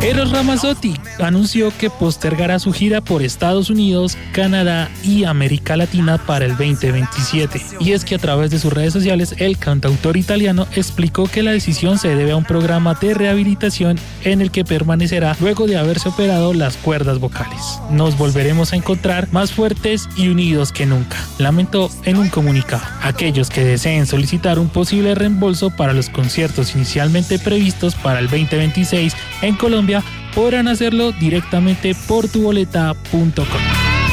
Eros Ramazzotti anunció que postergará su gira por Estados Unidos, Canadá y América Latina para el 2027. Y es que a través de sus redes sociales, el cantautor italiano explicó que la decisión se debe a un programa de rehabilitación en el que permanecerá luego de haberse operado las cuerdas vocales. Nos volveremos a encontrar más fuertes y unidos que nunca, lamentó en un comunicado. Aquellos que deseen solicitar un posible reembolso para los conciertos inicialmente previstos para el 2026 en Colombia podrán hacerlo directamente por tuboleta.com.